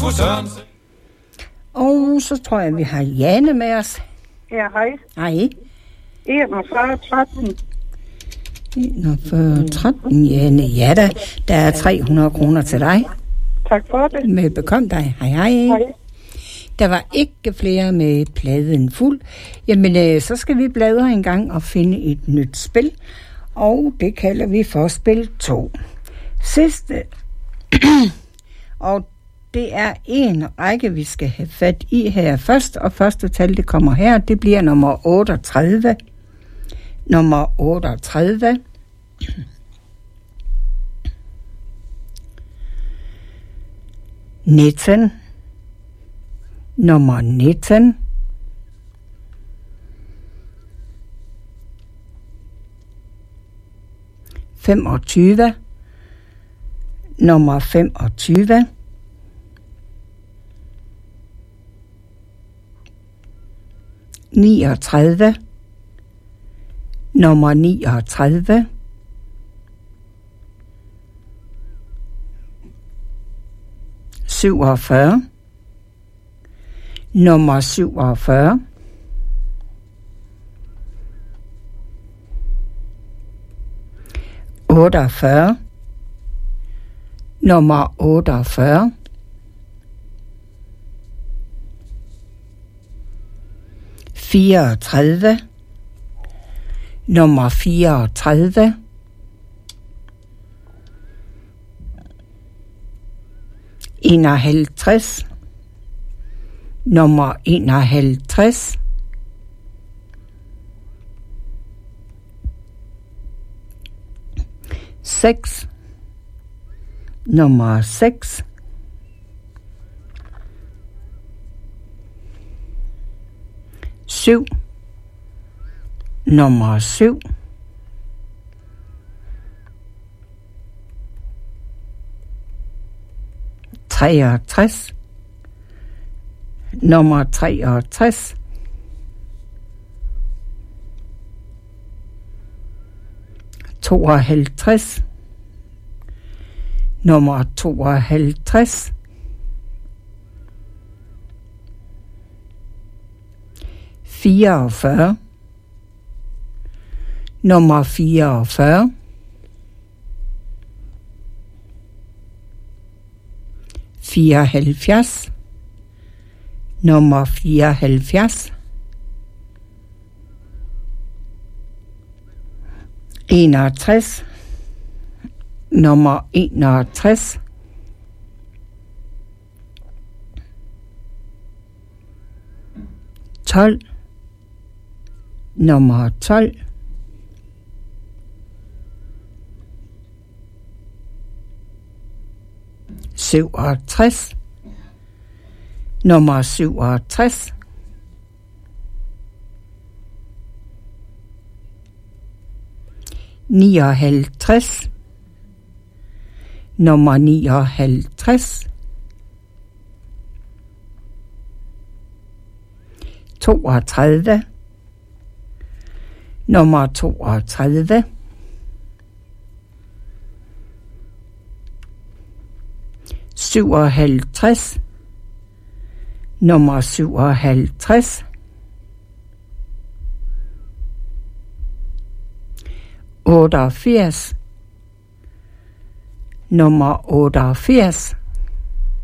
Og så tror jeg, vi har Jane med os. Ja, hej. Hej. 4113, Jane. Ja da, der er 300 kroner til dig. Tak for det. Velbekomme dig. Hej, hej. Hej. Der var ikke flere med pladen fuld. Jamen, så skal vi bladre en gang og finde et nyt spil. Og det kalder vi for spil 2. Sidste. Og det er en række, vi skal have fat i her først. Og første tal, det kommer her, det bliver nummer 38. Nummer 38. Nitten. Nummer 19. Femogtyve. Nummer 25. Niogtredive. Nummer 39. Syvogfyrre. Nummer 47. Otteogfyrre. Nummer 48. 34. Nummer 34. 51. Nummer 51. 6. Nummer 6. 7. Nummer 7. 63. Nummer 63. 52. Nummer 52. 44. Nummer 44. 74. Nummer 74. 61. Nummer 61. 12. Nummer 12. 67. Nummer 67. 59. Nummer 59. 32. Nummer 32. 57. Nummer 57. 88. Nummer 88.